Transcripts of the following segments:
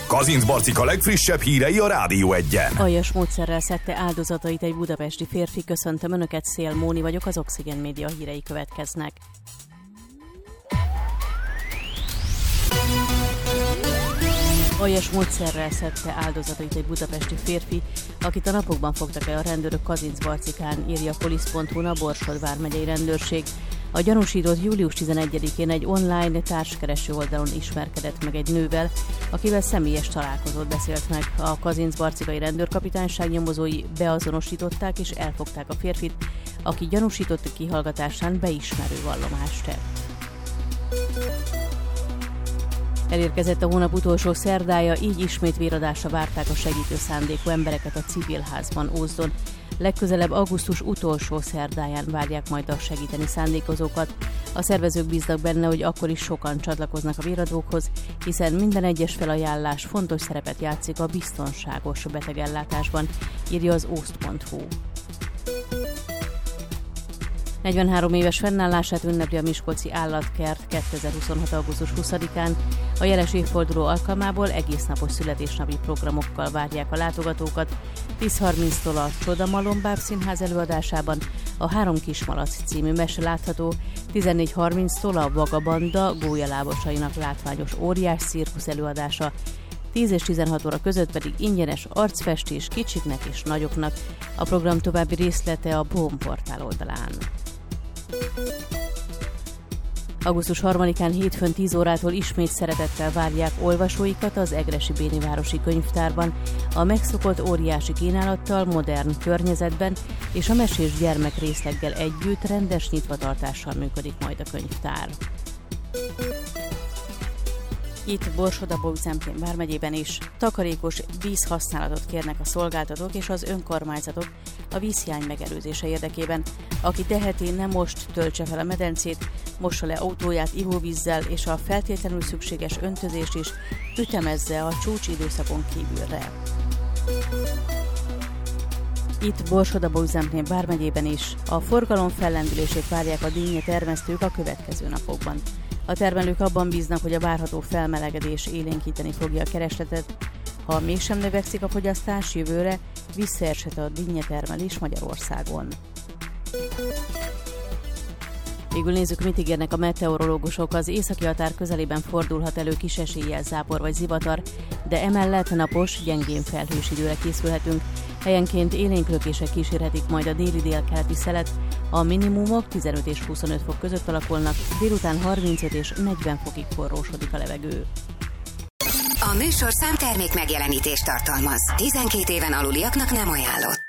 Kazincbarcika legfrissebb hírei a Rádió Egyen. Aljas módszerrel szedte áldozatait egy budapesti férfi. Köszöntöm Önöket, Szél Móni vagyok, az Oxygen Média hírei következnek. Aljas módszerrel szedte áldozatait egy budapesti férfi, akit a napokban fogtak el a rendőrök Kazincbarcikán, írja Polisz.hu-n a Borsod vármegyei rendőrség. A gyanúsított július 11-én egy online társkereső oldalon ismerkedett meg egy nővel, akivel személyes találkozót beszélt meg. A kazincbarcikai rendőrkapitányság nyomozói beazonosították és elfogták a férfit, aki gyanúsított kihallgatásán beismerő vallomást tett. Elérkezett a hónap utolsó szerdája, így ismét véradásra várták a segítő szándékú embereket a Civilházban Ózdon. Legközelebb augusztus utolsó szerdáján várják majd a segíteni szándékozókat. A szervezők bíznak benne, hogy akkor is sokan csatlakoznak a véradókhoz, hiszen minden egyes felajánlás fontos szerepet játszik a biztonságos betegellátásban, írja az oszt.hu. 43 éves fennállását ünnepli a Miskolci Állatkert 2026. augusztus 20-án. A jeles évforduló alkalmából egésznapos születésnapi programokkal várják a látogatókat. 10:30-tól a Csodamalom Színház előadásában a Három kismalac című mese látható, 14:30-tól a Vagabanda gólyalábosainak látványos óriás cirkusz előadása, 10 és 16 óra között pedig ingyenes arcfestés kicsiknek és nagyoknak. A program további részlete a BOHM portál oldalán. Augusztus 3-án hétfőn 10 órától ismét szeretettel várják olvasóikat az Egressy Béni Városi Könyvtárban. A megszokott óriási kínálattal, modern környezetben és a mesés gyermekrészleggel együtt rendes nyitvatartással működik majd a könyvtár. Itt Borsod-Abaúj-Zemplén vármegyében is takarékos vízhasználatot kérnek a szolgáltatók és az önkormányzatok a vízhiány megelőzése érdekében. Aki teheti, ne most töltse fel a medencét, mossa le autóját ivóvízzel, és a feltétlenül szükséges öntözést is ütemezze a csúcsidőszakon kívülre. Itt Borsod-Abaúj-Zemplén vármegyében is a forgalom fellendülését várják a dinnye termesztők a következő napokban. A termelők abban bíznak, hogy a várható felmelegedés élénkíteni fogja a keresletet. Ha mégsem növekszik a fogyasztás, jövőre visszaeshet a dinnyetermelés Magyarországon. Végül nézzük, mit ígérnek a meteorológusok. Az északi határ közelében fordulhat elő kis eséllyel zápor vagy zivatar, de emellett napos, gyengén felhős időre készülhetünk. Helyenként élénklökések kísérhetik majd a déli-délkeleti szelet. A minimumok 15 és 25 fok között alakulnak, délután 35 és 40 fokig forrósodik a levegő. A műsorszám termék megjelenítést tartalmaz. 12 éven aluliaknak nem ajánlott.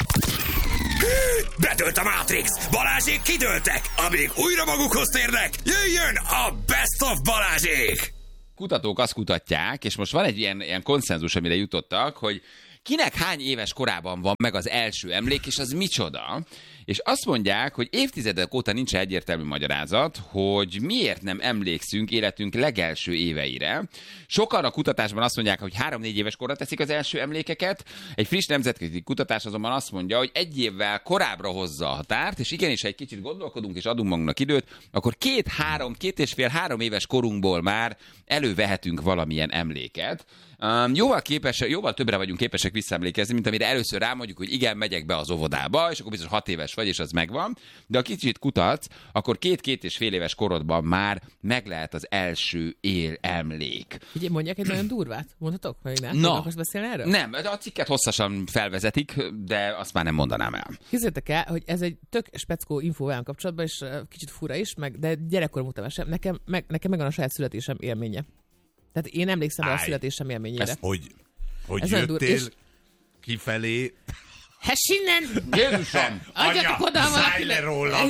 Betölt a Matrix! Balázsék kidőltek! Amíg újra magukhoz térnek, jöjjön a Best of Balázsék! Kutatók azt kutatják, és most van egy ilyen konszenzus, amire jutottak, hogy kinek hány éves korában van meg az első emlék, és az micsoda? És azt mondják, hogy évtizedek óta nincs egyértelmű magyarázat, hogy miért nem emlékszünk életünk legelső éveire. Sokan a kutatásban azt mondják, hogy 3-4 éves korra teszik az első emlékeket. Egy friss nemzetközi kutatás azonban azt mondja, hogy 1 évvel korábbra hozza a határt, és igenis, ha egy kicsit gondolkodunk és adunk magunknak időt, akkor 2,5-3 éves korunkból már elővehetünk valamilyen emléket. Jóval többre vagyunk képesek visszaemlékezni, mint amire először rámondjuk, hogy igen, megyek be az óvodába, és akkor biztos 6 éves vagy, és az megvan. De ha kicsit kutatsz, akkor 2-2,5 éves korodban már meg lehet az első emlék. Ugye mondják egy nagyon durvát? Mondhatok? Vagy nem? Na, akarsz beszélni erről? Nem, a cikket hosszasan felvezetik, de azt már nem mondanám el. Képzeljétek el, hogy ez egy tök speckó infó velem kapcsolatban, és kicsit fura is, de gyerekkorom után sem. Nekem megvan a saját születésem élménye. Tehát én emlékszem rá a születésem élményére. Ezt, hogy jöttél kifelé... Hessinnen! Jézusom! Szállj le róla!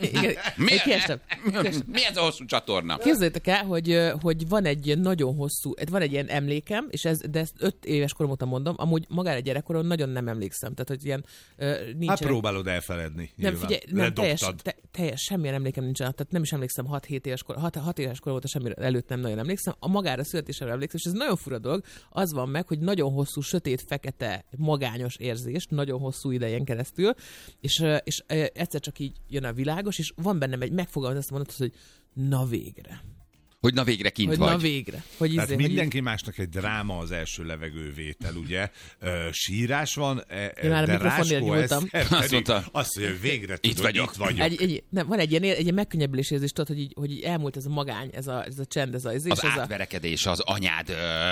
Mi ez a hosszú csatorna? Képzeljétek el, hogy van egy nagyon hosszú, van egy ilyen emlékem, és de ezt 5 éves korom óta mondom, amúgy magára gyerekkoron nagyon nem emlékszem. Tehát, hogy ilyen nincs. Hát próbálod elfeledni. Nem, figyelj, nem, teljes semmilyen emlékem nincsen. Tehát nem is emlékszem 6 éves kor óta semmi előtt nem nagyon emlékszem. A magára születésemre emlékszem, és ez nagyon fura dolog. Az van meg, hogy nagyon hosszú, sötét, fekete, magányos érzés, nagyon hosszú idején keresztül, és egyszer csak így jön a világos, és van bennem egy megfogalmazás, azt mondod, hogy na végre. Hogy na végre kint hogy vagy. Na végre. Hogy Tehát mindenki másnak egy dráma az első levegővétel, ugye? Sírás van, de Ráskó azt mondta, azt mondja, hogy végre tudod, itt vagyok. Van egy ilyen megkönnyebbülés érzés, tudod, hogy így elmúlt ez a magány, ez a csend, ez az átverekedés az anyád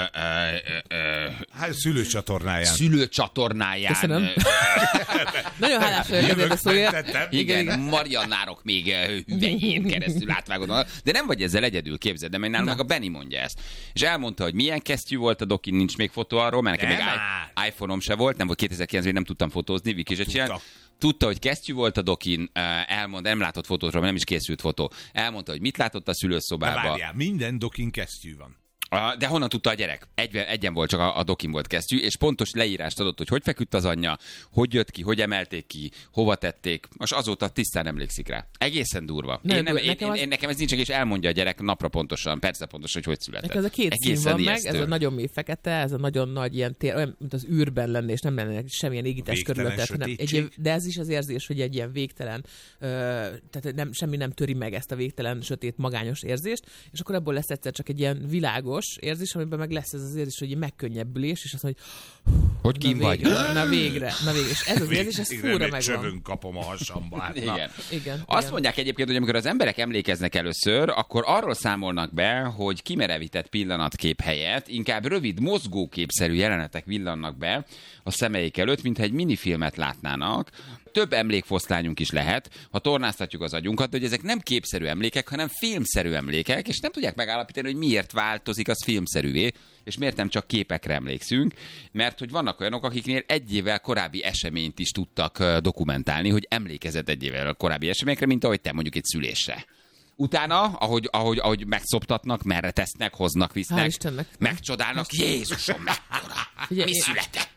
hát szülőcsatornáján. Köszönöm. Nagyon hálás vagyok ezért a szóért. Igen, Mariannárok még hüvelyén keresztül átvágod. De nem vagy ezzel egyedül, képzeld, de nálunk meg a Benni mondja ezt. És elmondta, hogy milyen kesztyű volt a dokin, nincs még fotó arról, mert nekem még iPhone-om se volt, nem volt 2009-ben, nem tudtam fotózni, Viki se csinált. Tudta, hogy kesztyű volt a dokin, nem látott fotóról, nem is készült fotó. Elmondta, hogy mit látott a szülőszobában. De várjál, minden dokin kesztyű van. De honnan tudta a gyerek? Egyen volt, csak a dokin volt kesztyű, és pontos leírást adott, hogy feküdt az anyja, hogy jött ki, hogy emelték ki, hova tették. Most azóta tisztán emlékszik rá. Egészen durva. Nekem ez nincs, és elmondja a gyerek napra pontosan, persze pontosan, hogy született. Nekem ez a két szín van meg, ez a nagyon mély fekete, ez a nagyon nagy ilyen tér, olyan, mint az űrben lenne, és nem lenne semmilyen égítés körülöttet, hanem de ez is az érzés, hogy egy ilyen végtelen, tehát semmi nem töri meg ezt a végtelen, sötét, magányos érzést, és akkor ebből lesz egyszer csak egy ilyen világos érzés, amiben meg lesz ez az érzés, hogy egy megkönnyebbülés, és azt mondja, hogy kim vagy. Na végre. És ez az érzés, ez fúra megvan. Csövön kapom a hasamba. Igen. Azt mondják egyébként, hogy amikor az emberek emlékeznek először, akkor arról számolnak be, hogy kimerevített pillanatkép helyett inkább rövid, mozgóképszerű jelenetek villannak be a szemeik előtt, mintha egy minifilmet látnának. Több emlékfoszlányunk is lehet, ha tornáztatjuk az agyunkat, de hogy ezek nem képszerű emlékek, hanem filmszerű emlékek, és nem tudják megállapítani, hogy miért változik az filmszerűvé, és miért nem csak képekre emlékszünk, mert hogy vannak olyanok, akiknél egy évvel korábbi eseményt is tudtak dokumentálni, hogy emlékezett egy évvel korábbi eseményekre, mint ahogy te mondjuk egy szülésre. Utána, ahogy megszoptatnak, merre tesznek, hoznak, visznek, megcsodálnak, Jézusom, mekkora, mi született?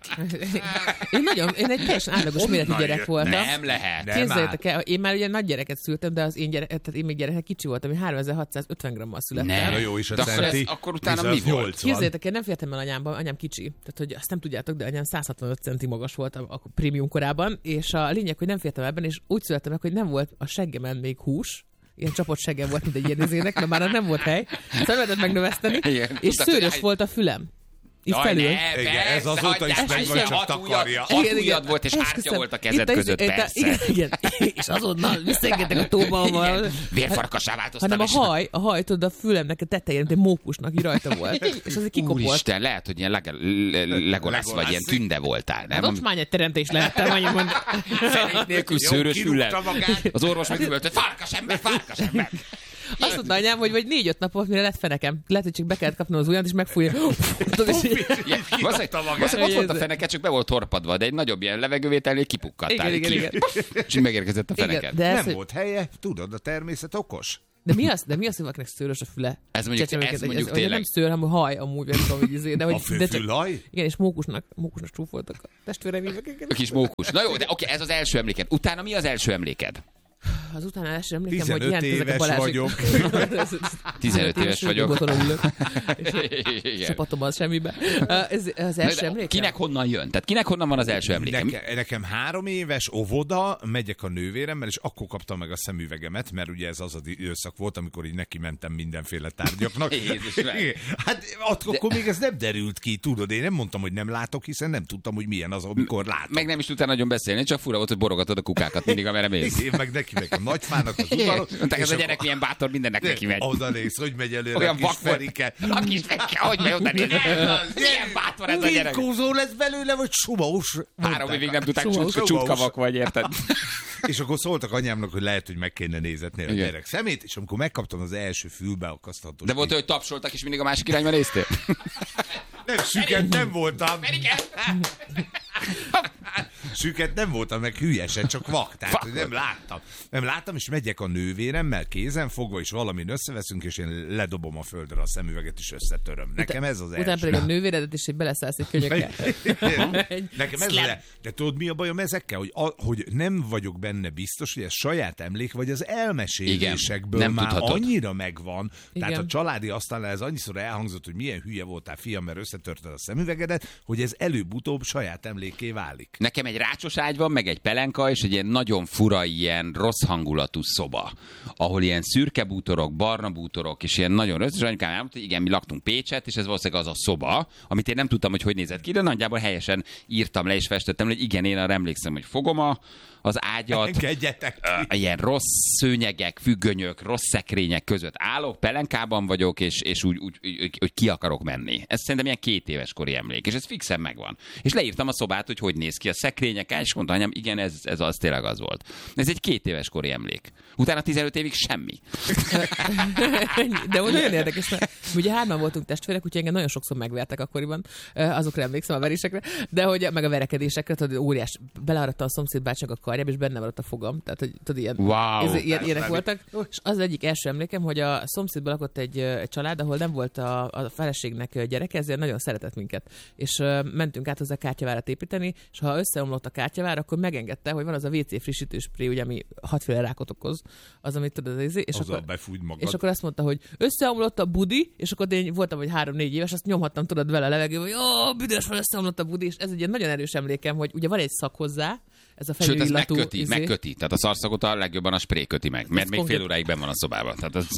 Én egy teljesen átlagos méretű gyerek voltam. Nem lehet. Képzeljétek el, én már ugye nagy gyereket szültem, de az tehát én még gyerek kicsi voltam, én 3650 grammal születtem. Nem, jó is a centi. Akkor utána mi volt? Képzeljétek el, nem fértem el anyám kicsi. Tehát, hogy azt nem tudjátok, de anyám 165 centi magas volt a prémium korában, és a lényeg, hogy nem fértem ebben, és úgy születtem meg, hogy nem volt a seggemen még hús, ilyen csapott seggem volt, mint egy ilyen izének, de már nem volt hely. Szóval lehetett megnöveszteni, és szőrös volt a fülem. Itt felül. Igen, ez azóta is meg vagy, csak takarja. 6 ujjad volt, és hártya volt a kezed között, persze. Igen, és azonnal visszaengedtek a tóba. Vérfarkassá változtam. Hanem a haj, tudod, a fülemnek a tetején, egy mókusnak így rajta volt. És az egy kikopott. Úristen, lehet, hogy ilyen Legolász vagy ilyen tünde voltál, nem? Hát ocsmány egy teremtés lehettem, annyit mondani. Fenék nélkül szőrös fülem. Az orvos megüvölte, farkas ember. Azt mondta anyám, hogy vagy 4-5 napot, mire lett fenekem. Lehet, hogy csak be kellett kapnom az ujjat, és megfújja. Ott volt a feneke, csak be volt torpadva, de egy nagyobb ilyen levegővételnél kipukkadtál. Igen. És megérkezett a feneket. Nem volt helye, tudod, a természet okos. De mi az, hogy valakinek szőrös a füle? Ez mondjuk tényleg. Nem szőr, hanem haj amúgy, nem tudom, hogy izé. A fülhaj? Igen, és mókusnak csúfoltak a testvéreim. A kis mókus. Na jó, de oké, ez az első emléked. Utána mi az első emléked? Az utána első emlékem, 15 hogy jelentkezek a Balázsik. vagyok. 15 éves vagyok. Csapatom az semmibe. Ez az első emlékem? Kinek honnan jön? Tehát kinek honnan van az első emlékem? Nekem 3 éves óvoda, megyek a nővéremmel, és akkor kaptam meg a szemüvegemet, mert ugye ez az az időszak volt, amikor így neki mentem mindenféle tárgyaknak. Hát akkor még ez nem derült ki, tudod, én nem mondtam, hogy nem látok, hiszen nem tudtam, hogy milyen az, amikor látok. Meg nem is tudtál nagyon beszélni, csak fura volt, hogy borogatod a kukákat mindig, amerre mész. Én meg neki a nagyfának az udvaron. Ez a gyerek milyen bátor, mindennek neki megy. Oda néz, hogy megy előre olyan a kis Ferike. A kis Ferike, hogy megy oda néz. Milyen bátor ez a gyerek. Vitkózó lesz belőle, vagy sumós? 3 évig nem tudták, hogy csutkavak vagy, érted? És akkor szóltak anyámnak, hogy lehet, hogy meg kéne nézetni a gyerek szemét, és amikor megkaptam az első fülbeakasztató. De volt, hogy tapsoltak, és mindig a másik irányba néztél? Nem, süket nem voltam. Süket nem voltam, meg hülyesen, csak vak. Tehát nem láttam, és megyek a nővéremmel kézen fogva, és valamin összeveszünk, és én ledobom a földre a szemüveget, és összetöröm. Nekem ez az első. Utána pedig a nővéredet is, hogy beleszállsz egy könyökkel. Nekem ez az. De tudod, mi a bajom ezekkel? Hogy nem vagyok benne biztos, hogy ez saját emlék, vagy az elmesélésekből nem már tudhatod. annyira megvan. Igen. Tehát a családi asztalnál ez annyiszor elhangzott, hogy milyen hülye voltál, fiam, mert összetörted a szemüvegedet, hogy ez előbb-utóbb saját emlékké válik. Nekem egy rácsos ágy van, meg egy pelenka, és egy ilyen nagyon fura, ilyen rossz hangulatú szoba, ahol ilyen szürke bútorok, barna bútorok, és ilyen nagyon rossz, és anyukám elmondta, hogy igen, mi laktunk Pécset, és ez valószínűleg az a szoba, amit én nem tudtam, hogy nézett ki, de nagyjából helyesen írtam le, és festettem, hogy igen, én arra emlékszem, hogy fogom az ágyat, ilyen rossz szőnyegek, függönyök, rossz szekrények között állok, pelenkában vagyok, és úgy, hogy ki akarok menni. Ez szerintem ilyen 2 éves kori emlék, és ez fixen megvan. És leírtam a szobát, hogy néz ki a szekrények, és mondta anyám, igen, ez az tényleg az volt. Ez egy 2 éves kori emlék. Utána 15 évig semmi. De olyan érdekes, mert ugye 3-an voltunk testvérek, úgyhogy engem nagyon sokszor megvertek akkoriban, azokra emlékszem, a verésekre, de hogy meg a verekedésekre, tudod, óriás, belearadta a szomszéd bácsinak a karjába, és benne maradt a fogam. Tehát, hogy tudod, ilyen ilyenek voltak. És az egyik első emlékem, hogy a szomszédban lakott egy család, ahol nem volt a feleségnek gyereke, ezért nagyon szeretett minket. És mentünk át hozzá kártyavárat építeni, és ha összeomlott a kártyavár, akkor megengedte, hogy van az a WC frissítőspré, ugye, ami 6 rákot okoz, az, amit tudod, és akkor azt mondta, hogy összeomlott a budi, és akkor én voltam, hogy 3-4 éves, azt nyomhattam, tudod, vele a levegőbe, hogy jó, büdös van, összeomlott a budi, és ez egy ilyen nagyon erős emlékem, hogy ugye van egy szak hozzá, ez a sőt, ez megköti. Tehát a szarszagot a legjobban a spré köti meg, mert még fél óráig benn van a szobában. Tehát az...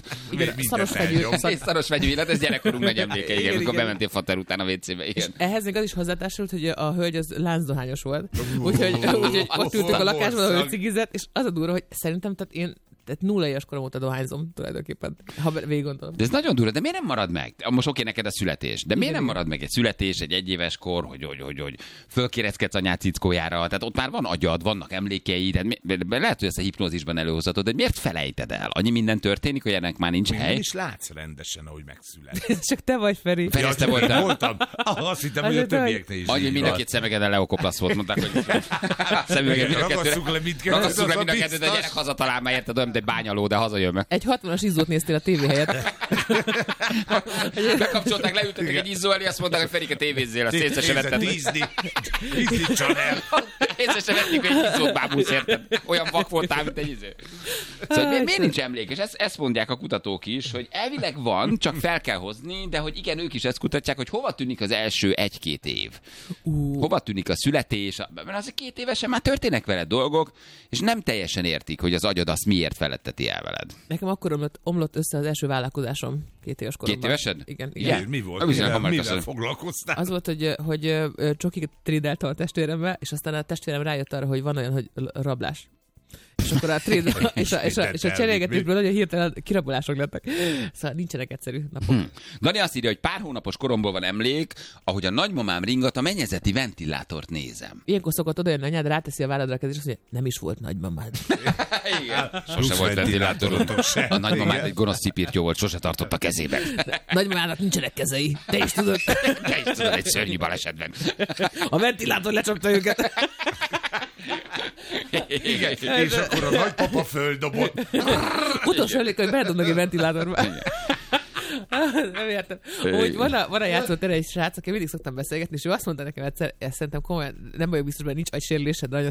Szaros fegyű illat, ez gyerekkorunk nagy emléke, igen, amikor bementél fater után a WC-be. És ehhez még az is hozzátársult, hogy a hölgy az láncdohányos volt. Úgyhogy ott ültünk a lakásban, ahol cigizett, és az a durva, hogy szerintem, tehát 0 éves korom óta dohányzom tulajdonképpen, ha végig gondolom. De ez nagyon durva, de miért nem marad meg? Most oké, neked a születés, de miért nem marad meg egy születés, egy 1 éves kor, hogy fölkéreckedsz anyád cickójára, tehát ott már van agyad, vannak emlékeid, lehet, hogy ezt a hipnózisban előhozhatod, de miért felejted el? Annyi minden történik, hogy ennek már nincs hely. Nem is látsz rendesen, ahogy megszületsz. Csak te vagy, Feri. Feri, te voltál? Voltam. Azt hittem, hogy a többieknek is. Annyi, mind a 2 szemegeden leokoplasz volt, mondták, hogy szemüveget mind a 2. Ragasszuk le mind a 2, de gyerek hazatalál, már érted, olyan, mint egy bányaló, de hazajön meg. Egy 60-as izzót néztél a tévé helyett. Bekapcsolták, leültetek egy izzó elé, azt mondták, hogy Ferike tévézzél, azt észre se vetted. Ízni csak el. Észre se vettük, hogy egy izzót bábulsz, érted? Olyan vak voltál, mint egy izzó. Szóval miért nincs emlék? És ezt mondják a kutatók is, hogy elvileg van, csak fel kell hozni, de hogy igen, ők is ezt kutatják, hogy hova tűnik az első 1-2 év. Hova tűnik a születés, mert az 2 évesen már történnek veled dolgok, és nem teljesen értik, hogy az agyad azt miért feletteti el veled. Nekem akkor omlott össze az első vállalkozásom 2 éves koromban. 2 évesed? Igen. Mi volt? Mivel foglalkoztál? Az volt, hogy csokikat trédeltem a testvéremmel, és aztán a testvérem rájött arra, hogy van olyan, hogy rablás. És akkor és a cserélgetésből nagyon hirtelen kirabolások lettek. Szóval nincsenek egyszerű napok. Dani azt írja, hogy pár hónapos koromból van emlék, ahogy a nagymamám ringat a mennyezeti ventilátort nézem. Ilyenkor szokott odajönni anyád, ráteszi a válladra a kezét, és azt mondja, nem is volt nagymamád. Igen. Sose volt ventilátorod. A nagymamád egy gonosz cipirtyó volt, sose tartott a kezében. Nagymamának nincsenek kezei. Te is tudod. Egy szörnyű balesetben. A ventilátor lecsapta őket. Igen. És akkor a nagypapa földobott. Utolsó emlék, hogy beledobnak egy ventilátorba. Nem értem. Úgy van a játszótéren egy srác, aki mindig szoktam beszélgetni, és ő azt mondta nekem egyszer, ezt szerintem komolyan, nem vagyok biztos, mert nincs agysérülésed, de nagyon